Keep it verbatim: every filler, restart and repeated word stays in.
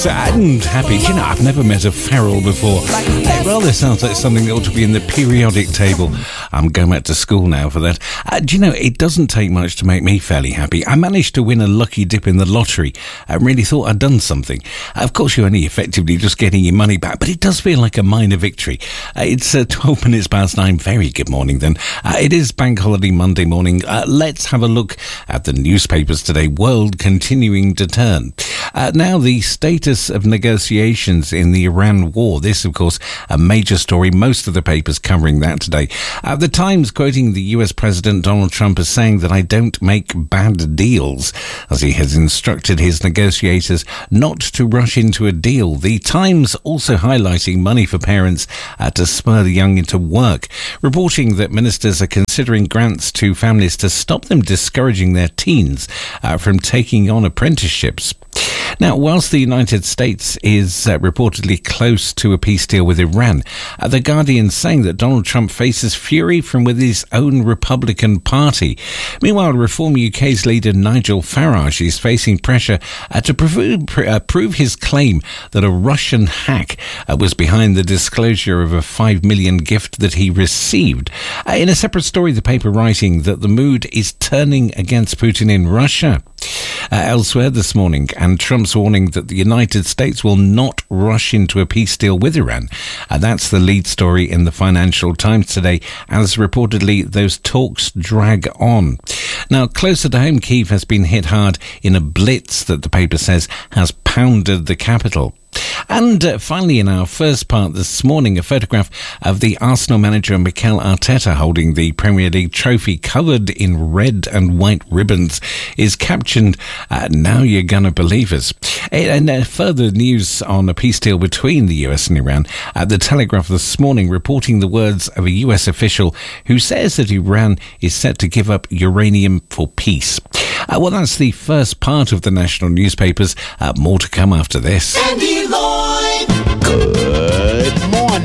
And happy. Do you know, I've never met a feral before. It rather sounds like something that ought to be in the periodic table. I'm going back to school now for that. Uh, do you know, it doesn't take much to make me fairly happy. I managed to win a lucky dip in the lottery. I really thought I'd done something. Uh, of course, you're only effectively just getting your money back, but it does feel like a minor victory. Uh, it's uh, twelve minutes past nine. Very good morning then. Uh, it is Bank Holiday Monday morning. Uh, let's have a look at the newspapers today. World continuing to turn. Uh, now, the status of negotiations in the Iran war. This, of course, a major story. Most of the papers covering that today. Uh, the Times, quoting the U S President Donald Trump, as saying that I don't make bad deals, as he has instructed his negotiators not to rush into a deal. The Times also highlighting money for parents uh, to spur the young into work, reporting that ministers are considering grants to families to stop them discouraging their teens uh, from taking on apprenticeships. Now, whilst the United States is uh, reportedly close to a peace deal with Iran, uh, The Guardian saying that Donald Trump faces fury from within his own Republican Party. Meanwhile, Reform U K's leader Nigel Farage is facing pressure uh, to prove, pr- uh, prove his claim that a Russian hack uh, was behind the disclosure of a five million dollars gift that he received. Uh, in a separate story, the paper writing that the mood is turning against Putin in Russia. Uh, elsewhere this morning, and Trump's warning that the United States will not rush into a peace deal with Iran. Uh, that's the lead story in the Financial Times today, as reportedly those talks drag on. Now, closer to home, Kyiv has been hit hard in a blitz that the paper says has pounded the capital. And uh, finally, in our first part this morning, a photograph of the Arsenal manager Mikel Arteta holding the Premier League trophy covered in red and white ribbons is captioned, uh, now you're gonna believe us. And uh, further news on a peace deal between the U S and Iran. Uh, the Telegraph this morning reporting the words of a U S official who says that Iran is set to give up uranium for peace. Uh, well, that's the first part of the national newspapers. Uh, more to come after this. Andy Lloyd. Good